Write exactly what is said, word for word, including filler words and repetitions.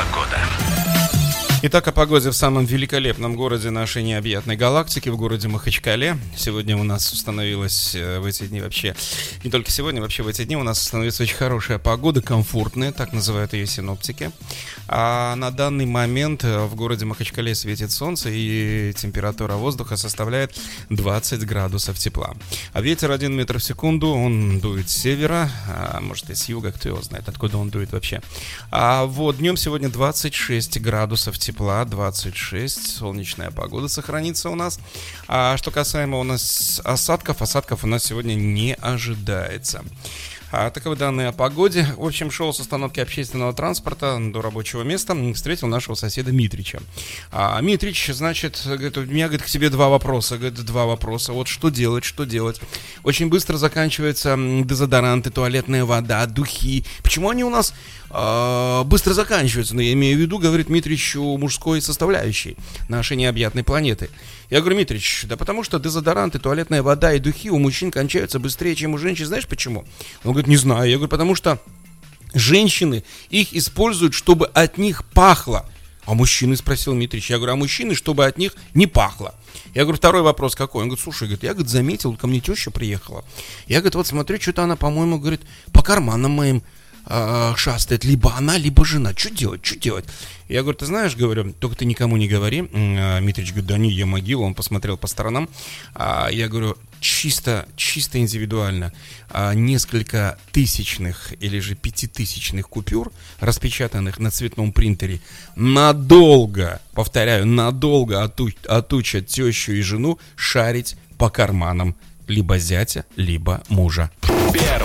Погода. Итак, о погоде в самом великолепном городе нашей необъятной галактики, в городе Махачкале. Сегодня у нас установилась в эти дни вообще, не только сегодня, вообще в эти дни у нас установилась очень хорошая погода, комфортная, так называют ее синоптики. А на данный момент в городе Махачкале светит солнце, и температура воздуха составляет двадцать градусов тепла. А ветер один метр в секунду, он дует с севера, а может и с юга, кто его знает, откуда он дует вообще. А вот днем сегодня двадцать шесть градусов тепла. Тепла, двадцать шесть, солнечная погода сохранится у нас. А что касаемо у нас осадков, осадков у нас сегодня не ожидается. А, таковы данные о погоде. В общем, шел с остановки общественного транспорта до рабочего места, встретил нашего соседа Митрича. А Митрич, значит, говорит, у меня, говорит, к тебе два вопроса. Говорит, два вопроса. Вот что делать, что делать? Очень быстро заканчиваются дезодоранты, туалетная вода, духи. Почему они у нас э, быстро заканчиваются? Но я имею в виду, говорит Митрич, у мужской составляющей нашей необъятной планеты. Я говорю, Митрич, да потому что дезодоранты, туалетная вода и духи у мужчин кончаются быстрее, чем у женщин. Знаешь почему? Он говорит, не знаю. Я говорю, потому что женщины их используют, чтобы от них пахло. А мужчины, спросил Митрич. Я говорю, а мужчины, чтобы от них не пахло. Я говорю, второй вопрос какой? Он говорит, слушай, говорит, я, говорит, заметил, ко мне теща приехала. Я, говорит, вот смотрю, что-то она, по-моему, говорит, по карманам моим э, шастает. Либо она, либо жена. Что делать, что делать? Я говорю, ты знаешь, говорю, только ты никому не говори. А Митрич говорит, да не, я могила. Он посмотрел по сторонам. А я говорю, чисто, чисто индивидуально. А несколько тысячных или же пятитысячных купюр, распечатанных на цветном принтере, надолго, повторяю, надолго оту- отучат тещу и жену шарить по карманам либо зятя, либо мужа.